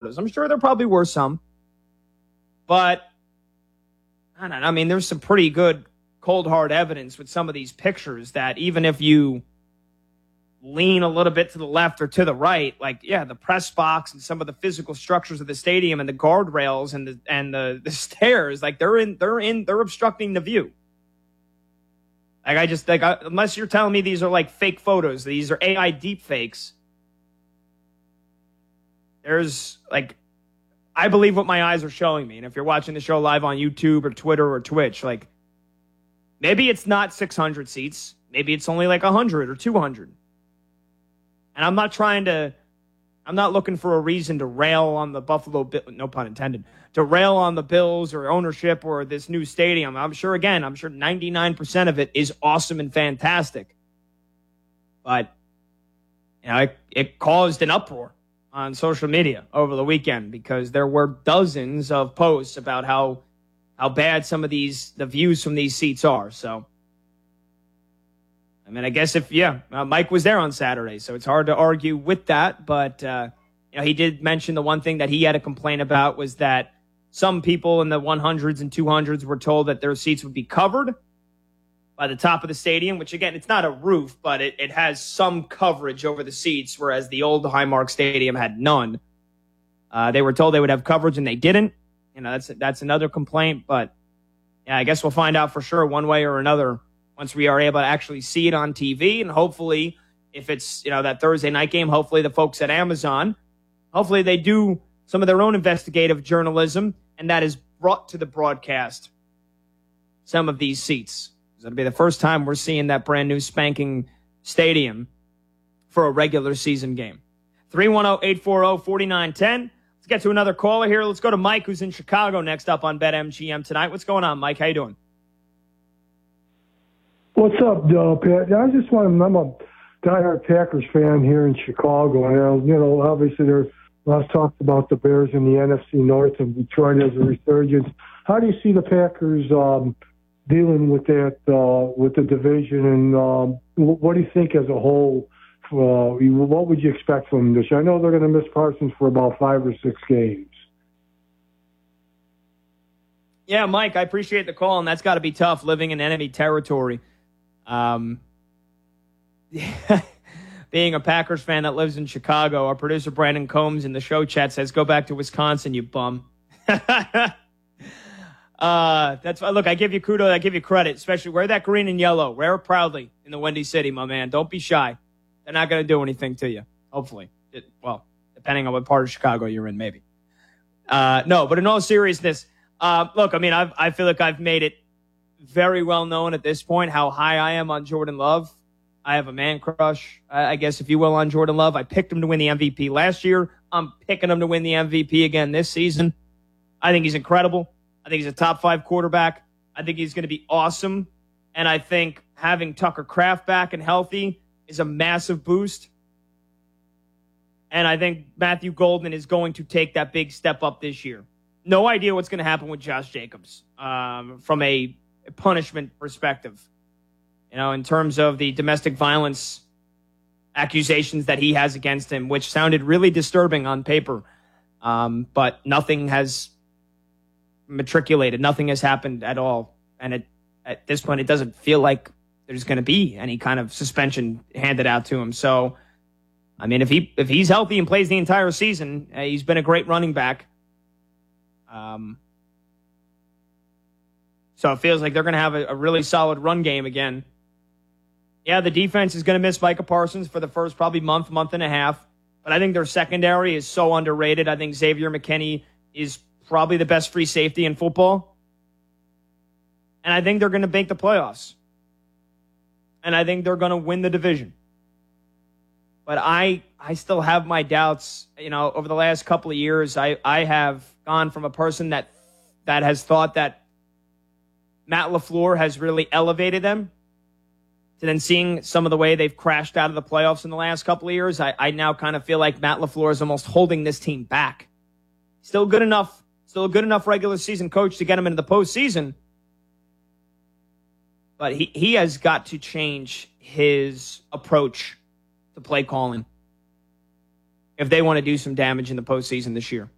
photos. I'm sure there probably were some. But, I don't know. I mean, there's some pretty good cold hard evidence with some of these pictures that even if you lean a little bit to the left or to the right, like, yeah, the press box and some of the physical structures of the stadium and the guardrails and the stairs, like they're obstructing the view. Like unless you're telling me these are like fake photos, these are AI deep fakes. There's like, I believe what my eyes are showing me. And if you're watching the show live on YouTube or Twitter or Twitch, like maybe it's not 600 seats. Maybe it's only like 100 or 200. And I'm not looking for a reason to rail on the Buffalo Bills, no pun intended, to rail on the Bills or ownership or this new stadium. I'm sure 99% of it is awesome and fantastic. But, it caused an uproar on social media over the weekend because there were dozens of posts about how bad some of the views from these seats are. So, I mean, I guess Mike was there on Saturday, so it's hard to argue with that. But, he did mention the one thing that he had a complaint about was that some people in the 100s and 200s were told that their seats would be covered by the top of the stadium, which, again, it's not a roof, but it has some coverage over the seats, whereas the old Highmark Stadium had none. They were told they would have coverage, and they didn't. That's another complaint. But, yeah, I guess we'll find out for sure one way or another once we are able to actually see it on TV. And hopefully, if it's, that Thursday night game, hopefully the folks at Amazon, hopefully they do some of their own investigative journalism, and that is brought to the broadcast some of these seats. It'll be the first time we're seeing that brand new spanking stadium for a regular season game. 310-840-4910. Let's get to another caller here. Let's go to Mike, who's in Chicago, next up on BetMGM tonight. What's going on, Mike? How you doing? What's up, Pat? I'm a diehard Packers fan here in Chicago, and obviously there's lots of talk about the Bears in the NFC North and Detroit as a resurgence. How do you see the Packers dealing with that, with the division, and what do you think as a whole? What would you expect from this? I know they're going to miss Parsons for about 5 or 6 games. Yeah, Mike, I appreciate the call, and that's got to be tough living in enemy territory. Being a Packers fan that lives in Chicago, our producer Brandon Combs in the show chat says, "Go back to Wisconsin, you bum." Look, I give you kudos, I give you credit, especially wear that green and yellow. Wear it proudly in the Windy City, my man. Don't be shy. They're not going to do anything to you, hopefully. Depending on what part of Chicago you're in, maybe. No, but in all seriousness, look, I mean, I feel like I've made it very well known at this point how high I am on Jordan Love. I have a man crush, I guess, if you will, on Jordan Love. I picked him to win the MVP last year. I'm picking him to win the MVP again this season. I think he's incredible. I think he's a top 5 quarterback. I think he's going to be awesome. And I think having Tucker Kraft back and healthy is a massive boost. And I think Matthew Golden is going to take that big step up this year. No idea what's going to happen with Josh Jacobs from a punishment perspective. In terms of the domestic violence accusations that he has against him, which sounded really disturbing on paper. But nothing has matriculated. Nothing has happened at all. And at this point, it doesn't feel like there's going to be any kind of suspension handed out to him. So, I mean, if he's healthy and plays the entire season, he's been a great running back. So it feels like they're going to have a really solid run game again. Yeah, the defense is going to miss Micah Parsons for the first probably month and a half. But I think their secondary is so underrated. I think Xavier McKinney is probably the best free safety in football. And I think they're going to make the playoffs. And I think they're going to win the division. But I still have my doubts. Over the last couple of years, I have gone from a person that has thought that Matt LaFleur has really elevated them to then seeing some of the way they've crashed out of the playoffs in the last couple of years. I now kind of feel like Matt LaFleur is almost holding this team back. Still a good enough regular season coach to get him into the postseason. But he has got to change his approach to play calling if they want to do some damage in the postseason this year.